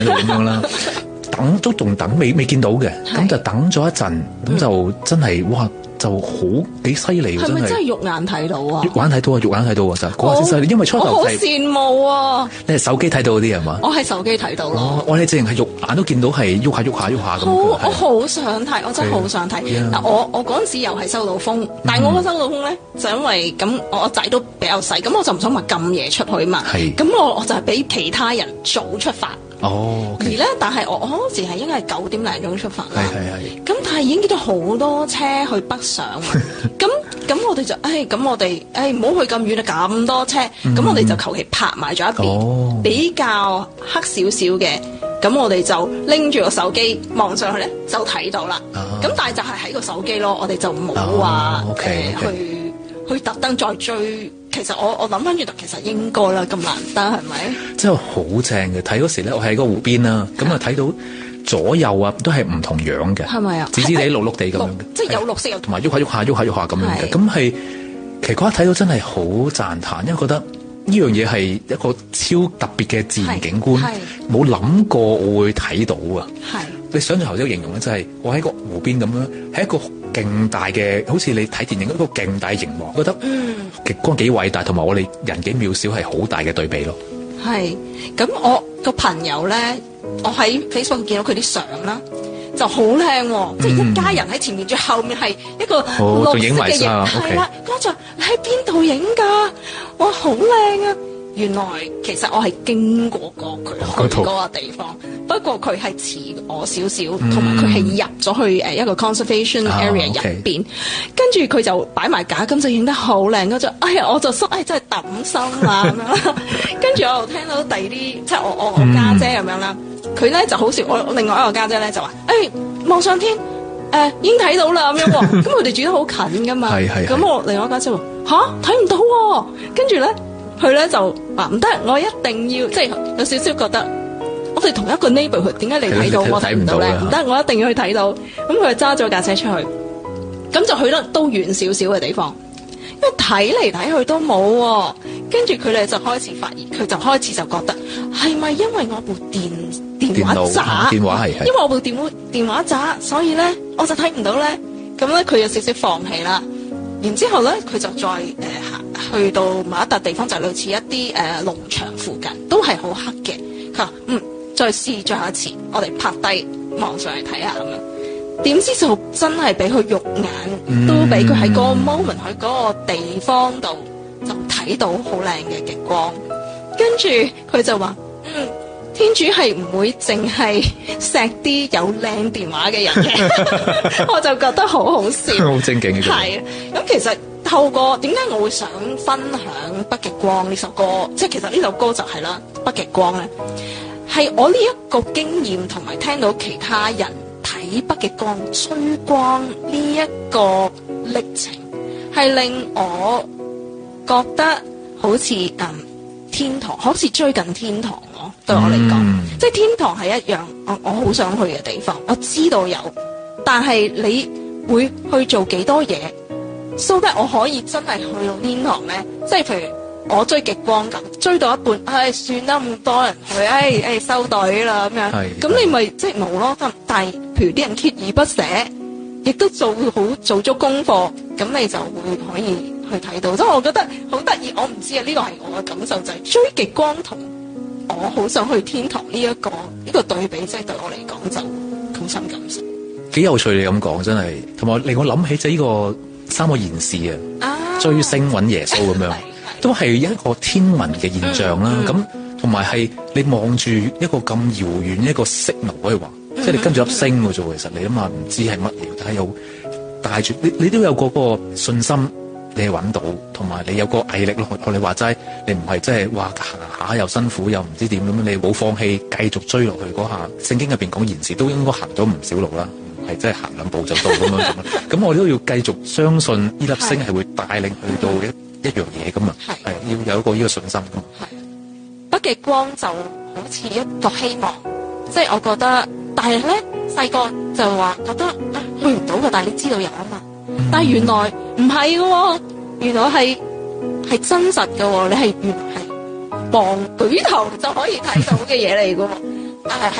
喺度咁樣啦。等都仲等未見到嘅，咁就等咗一陣，咁就真係哇，就好幾犀利喎！ 係咪真係肉眼睇到啊？ 肉眼睇到啊，肉眼睇到啊，就嗰下先犀利，因為初頭我好羨慕啊！ 你係手機睇到嗰啲係嘛？ 我係手機睇到咯。 我哋淨係肉眼都見到係喐下咁。 我好想睇，我真係好想睇。嗱，我嗰陣時又係收到風，但係我嗰收到風咧，就因為咁我仔都比較細，咁我就唔想話咁夜出去嘛。咁我就係俾其他人早出發。而咧，但係我嗰時係應該係9點零鐘出發啦。咁但係已經見到好多車去北上，咁我哋就咁我哋唔好去咁遠啦，咁多車，咁我哋就求其泊埋咗一邊，比較黑少少嘅，咁我哋就拎住個手機望上去咧，就睇到啦。咁但係就係喺個手機咯，我哋就冇話去特登再追。其實我諗翻轉頭，其實應該啦，咁難得係咪？真係好正嘅，睇嗰時咧，我喺個湖邊啦，咁啊睇到左右啊都係唔同樣嘅，係咪啊？紫紫地、綠綠地咁樣嘅，即係有綠色有同埋喐下咁樣嘅，咁係其實嗰一睇到真係好讚嘆，因為覺得呢樣嘢係一個超特別嘅自然景觀，冇諗過我會睇到啊！你想象頭先形容咧，就係我喺個湖邊咁樣，係一個勁大嘅，好似你睇電影一個勁大熒幕，覺得極光幾偉大，同埋我哋人幾渺小係好大嘅對比咯。係，咁我個朋友咧，我喺 Facebook 見到佢啲相啦，就好靚喎，即係一家人喺前面，最後面係一個綠色嘅影，係啦。嗰陣你喺邊度影㗎？哇，好靚啊！原來其實我係經過佢去嗰個地方，不過佢係遲我少少，同埋佢係入咗去一個 conservation area 入邊，跟住佢就擺埋架，咁就影得好靚。嗰陣，我就真係抌心啦咁樣。跟住我又聽到第二啲，即係我家姐咁樣啦，佢咧就好笑。我另外一個家姐咧就話：望上天，已經睇到啦咁樣喎。咁佢哋住得好近噶嘛，咁我另外一個家姐話：吓，睇唔到喎。跟住咧。佢咧就話唔得，我一定要，即係有少少覺得我哋同一個 neighborhood，點解你睇到我睇唔到咧？唔得，我一定要去睇到。咁佢揸咗架車出去，咁就去得都遠少少嘅地方，因為睇嚟睇去都冇喎。跟住佢哋就開始發現，佢就開始就覺得係咪因為我部電話渣？電話係因為我部電話渣，所以咧我就睇唔到咧。咁咧佢有少少放棄啦。然之後咧，佢就再去到某一笪地方，就類似一啲農場附近，都係好黑嘅。佢話再試最後一次，我哋拍低望上去睇下咁樣。點知就真係俾佢肉眼都俾佢喺嗰個 moment 喺嗰個地方度就睇到好靚嘅極光。跟住佢就話天主係唔會淨係錫啲有靚電話嘅人嘅，我就覺得好好笑，好正經嘅。係啊，咁其實透過點解我會想分享《北極光》呢首歌，即係其實呢首歌就係啦，《北極光》咧，係我呢一個經驗同埋聽到其他人睇北極光、追光呢一個歷程，係令我覺得好似天堂，好似追緊天堂咯。對我嚟講，即係天堂係一樣我好想去嘅地方。我知道有，但係你會去做幾多嘢，so that我可以真係去到天堂咧？即係譬如我追極光咁，追到一半，算啦，咁多人去，收隊啦咁樣。咁你咪即係冇咯。但係譬如啲人鍥而不捨，亦都做足功課，咁你就會可以去睇到。所以我覺得好得意。我唔知啊，呢個係我嘅感受，就係追極光同我好想去天堂呢一個對比，即係對我嚟講就好深感受。幾有趣你咁講，真係同埋令我諗起就係呢個三個賢士追星揾耶穌咁樣，都係一個天文嘅現象啦。咁同埋係你望住一個咁遙遠一個 signal 可以話，即係你跟住粒星嘅啫。其實你諗下唔知係乜嘢，但係又帶住你都有個信心。你係揾到，同埋你有個毅力咯。學你話齋，你唔係真係話行下又辛苦又唔知點咁，你冇放棄，繼續追落去嗰下。聖經入邊講賢士都應該行咗唔少路啦，唔係真係行兩步就到咁樣。咁我都要繼續相信呢粒星係會帶領去到一樣嘢噶嘛。係要有一個呢個信心噶嘛。係北極光就好似一個希望，即係我覺得，但係咧細個就話覺得去唔到嘅，但係你知道有啊嘛。但係原來唔係嘅，原來係真實嘅，你係原來係舉頭就可以睇到嘅嘢嚟嘅， 係